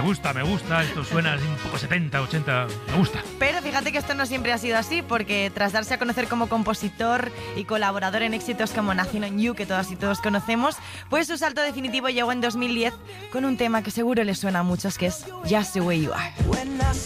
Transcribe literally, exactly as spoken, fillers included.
gusta, me gusta. Esto suena así un poco setenta, ochenta. Me gusta. Pero fíjate que esto no siempre ha sido así, porque tras darse a conocer como compositor y colaborador en éxitos como Nothing on You, que todas y todos conocemos, pues su salto definitivo llegó en dos mil diez con un tema que seguro les suena a muchos, que es Just the Way You Are.